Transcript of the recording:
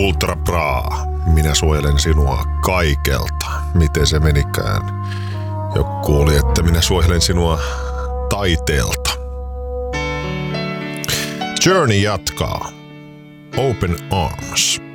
Ultra Bra. Minä suojelen sinua kaikelta. Miten se menikään? Joku kuuli, että minä suojelen sinua taiteelta. Journey jatkaa. Open Arms.